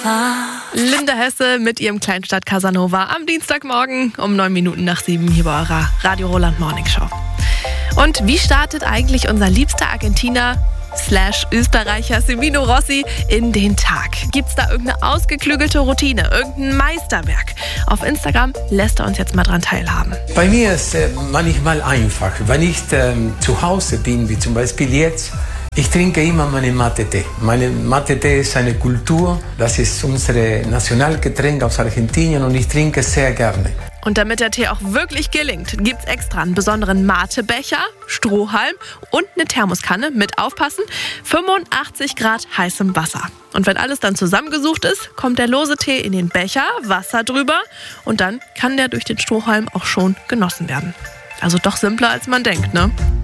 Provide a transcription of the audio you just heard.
Linda Hesse mit ihrem Kleinstadt Casanova am Dienstagmorgen um 7:09 hier bei eurer Radio Roland Morning Show. Und wie startet eigentlich unser liebster Argentiner / Österreicher Semino Rossi in den Tag? Gibt's da irgendeine ausgeklügelte Routine, irgendein Meisterwerk? Auf Instagram lässt er uns jetzt mal dran teilhaben. Bei mir ist manchmal einfach. Wenn ich zu Hause bin, wie zum Beispiel jetzt, ich trinke immer meinen Mate-Tee. Meine Mate-Tee ist eine Kultur, das ist unser Nationalgetränk aus Argentinien und ich trinke sehr gerne. Und damit der Tee auch wirklich gelingt, gibt's extra einen besonderen Matebecher, Strohhalm und eine Thermoskanne mit, aufpassen, 85 Grad heißem Wasser. Und wenn alles dann zusammengesucht ist, kommt der lose Tee in den Becher, Wasser drüber und dann kann der durch den Strohhalm auch schon genossen werden. Also doch simpler als man denkt, ne?